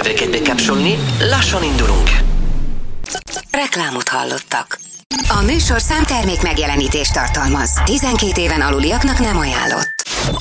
Öveket bekapcsolni, lassan indulunk. Reklámot hallottak. A műsor számtermék megjelenítést tartalmaz. 12 éven aluliaknak nem ajánlott.